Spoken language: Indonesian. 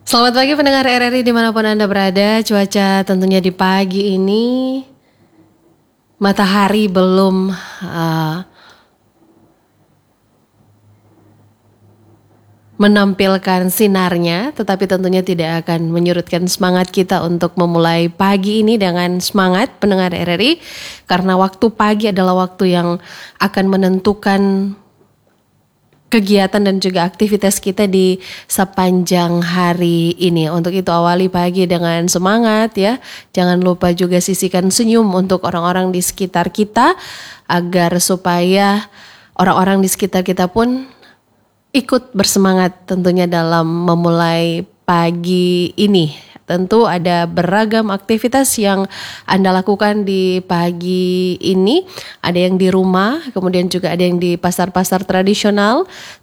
Selamat pagi pendengar RRI dimanapun Anda berada. Cuaca tentunya di pagi ini matahari belum menampilkan sinarnya, tetapi tentunya tidak akan menyurutkan semangat kita untuk memulai pagi ini dengan semangat pendengar RRI, karena waktu pagi adalah waktu yang akan menentukan kegiatan dan juga aktivitas kita di sepanjang hari ini. Untuk itu awali pagi dengan semangat ya. Jangan lupa juga sisihkan senyum untuk orang-orang di sekitar kita agar supaya orang-orang di sekitar kita pun ikut bersemangat tentunya dalam memulai pagi ini. Tentu ada beragam aktivitas yang Anda lakukan di pagi ini. Ada yang di rumah, kemudian juga ada yang di pasar-pasar tradisional.